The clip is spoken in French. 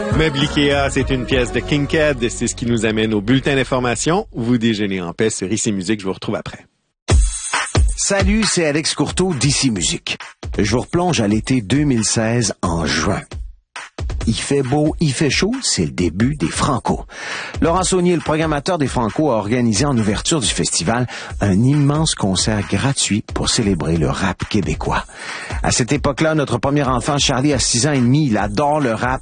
Meuble Ikea, c'est une pièce de Kinkad. C'est ce qui nous amène au bulletin d'information. Vous déjeunez en paix sur Ici Musique. Je vous retrouve après. Salut, c'est Alex Courteau d'Ici Musique. Je vous replonge à l'été 2016 en juin. Il fait beau, il fait chaud, c'est le début des Franco. Laurent Saunier, le programmateur des Franco, a organisé en ouverture du festival un immense concert gratuit pour célébrer le rap québécois. À cette époque-là, notre premier enfant, Charlie, a 6 ans et demi, il adore le rap